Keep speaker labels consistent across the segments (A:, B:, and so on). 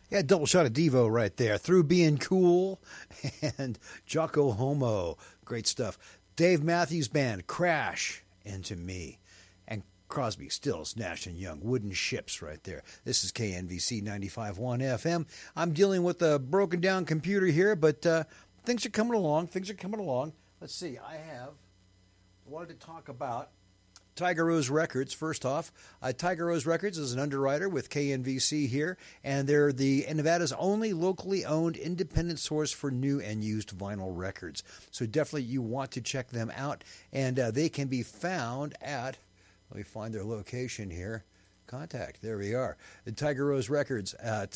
A: Yeah, double shot of Devo right there. Through Being Cool and Jocko Homo. Great stuff. Dave Matthews Band, Crash Into Me. And Crosby, Stills, Nash and Young, Wooden Ships right there. This is KNVC 95.1 FM. I'm dealing with a broken down computer here, but things are coming along. Let's see. I wanted to talk about Tiger Rose Records, first off. Tiger Rose Records is an underwriter with KNVC here, and they're Nevada's only locally owned independent source for new and used vinyl records. So definitely you want to check them out, and they can be found at, let me find their location here. Contact, there we are. The Tiger Rose Records at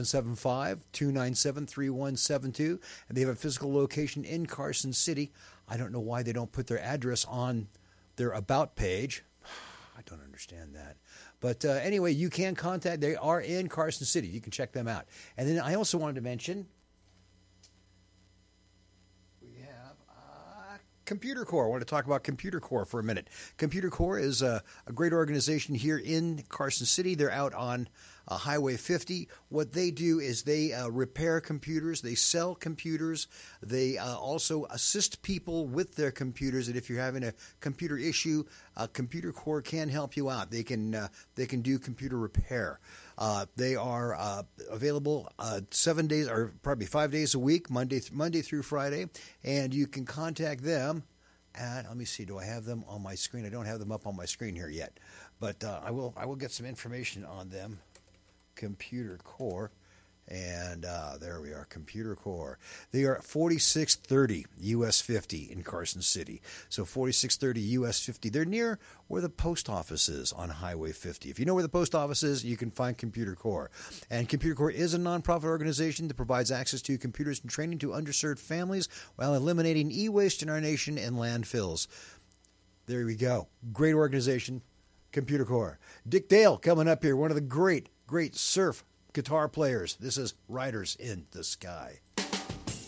A: 775-297-3172, and they have a physical location in Carson City. I don't know why they don't put their address on their About page. I don't understand that. But anyway, you can contact. They are in Carson City. You can check them out. And then I also wanted to mention we have Computer Core. I want to talk about Computer Core for a minute. Computer Core is a great organization here in Carson City. They're out on Highway 50. What they do is they repair computers. They sell computers. They also assist people with their computers. And if you're having a computer issue, Computer Core can help you out. They can do computer repair. They are available 7 days, or probably 5 days a week, Monday through Friday. And you can contact them at, let me see, do I have them on my screen? I don't have them up on my screen here yet, but I will get some information on them. Computer Core, and there we are, Computer Core. They are at 4630 US 50 in Carson City. So 4630 US 50. They're near where the post office is on Highway 50. If you know where the post office is, you can find Computer Core. And Computer Core is a nonprofit organization that provides access to computers and training to underserved families while eliminating e-waste in our nation and landfills. There we go. Great organization, Computer Core. Dick Dale coming up here, one of the great surf guitar players. This is Riders in the Sky.